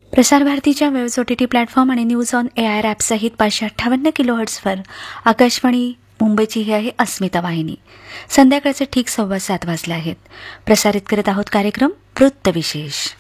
प्रसार भारतीच्या waves OTT platform आणि न्यूज ऑन AIR ॲपसहित 558 किलोहर्ट्झवर आकाशवाणी मुंबईची ही आहे अस्मिता वाहिनी. संध्याकाळचे ठीक 7:15 वाजले आहेत. प्रसारित करत आहोत कार्यक्रम वृत्तविशेष.